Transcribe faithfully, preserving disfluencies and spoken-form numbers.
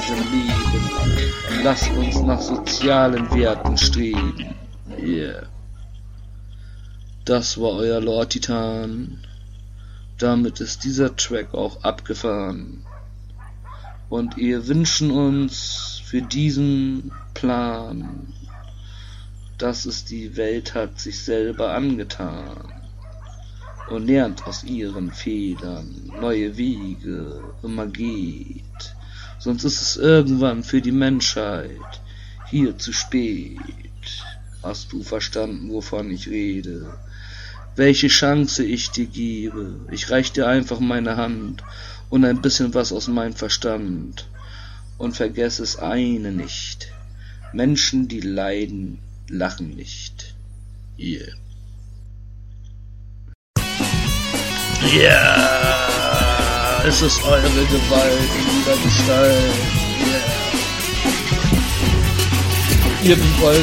diesem Leben. Lasst uns nach sozialen Werten streben. Yeah. Das war euer Lord Titan. Damit ist dieser Track auch abgefahren. Und wir wünschen uns für diesen Plan, dass es die Welt hat sich selber angetan und lernt aus ihren Fehlern neue Wege immer geht. Sonst ist es irgendwann für die Menschheit hier zu spät. Hast du verstanden, wovon ich rede? Welche Chance ich dir gebe? Ich reich dir einfach meine Hand und ein bisschen was aus meinem Verstand. Und vergess es eine nicht. Menschen, die leiden, lachen nicht. Yeah. Ja, es ist eure Gewalt in jeder Gestalt. Yeah. Ihr wollt